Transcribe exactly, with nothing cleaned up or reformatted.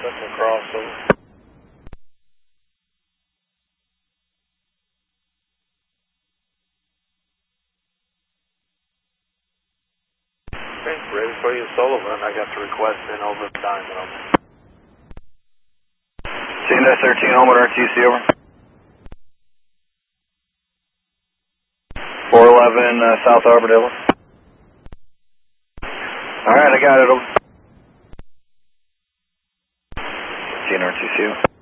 Central crossover. Okay, ready for you, Sullivan. I got the request in over the diamond over. C N S thirteen, home at R T C, over. four eleven uh, South Arbordale. Alright, I got it, over. C N R T C.